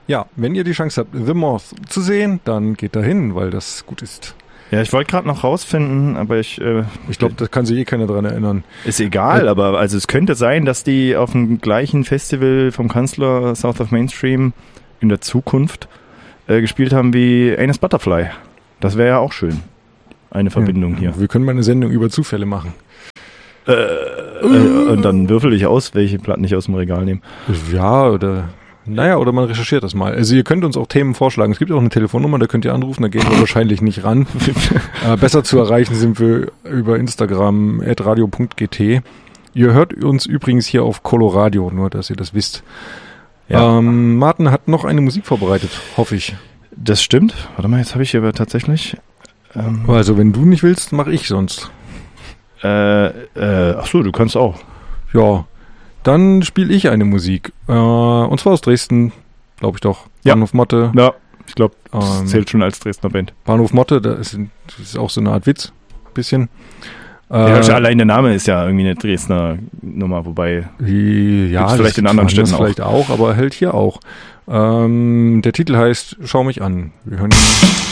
Ja, wenn ihr die Chance habt, The Moth zu sehen, dann geht da hin, weil das gut ist. Ja, ich wollte gerade noch rausfinden, aber ich glaube, da kann sich keiner dran erinnern. Ist egal, aber also es könnte sein, dass die auf dem gleichen Festival vom Kanzler South of Mainstream in der Zukunft gespielt haben wie Anus Butterfly. Das wäre ja auch schön. Eine Verbindung hier. Wir können mal eine Sendung über Zufälle machen. Und dann würfel ich aus, welche Platten ich aus dem Regal nehme. Ja, oder man recherchiert das mal. Also ihr könnt uns auch Themen vorschlagen. Es gibt auch eine Telefonnummer, da könnt ihr anrufen, da gehen wir wahrscheinlich nicht ran. Besser zu erreichen sind wir über Instagram @radio.gt. Ihr hört uns übrigens hier auf Coloradio, nur dass ihr das wisst. Ja. Martin hat noch eine Musik vorbereitet, hoffe ich. Das stimmt. Warte mal, jetzt habe ich hier aber tatsächlich... Also wenn du nicht willst, mache ich sonst. Ach so, du kannst auch. Ja, dann spiele ich eine Musik. Und zwar aus Dresden, glaube ich doch. Ja. Bahnhof Motte. Ja, ich glaube, das zählt schon als Dresdner Band. Bahnhof Motte, das ist auch so eine Art Witz, bisschen. Ja, allein der Name ist ja irgendwie eine Dresdner Nummer, wobei ja, vielleicht in anderen Städten auch. Vielleicht auch, aber hält hier auch. Der Titel heißt Schau mich an. Wir hören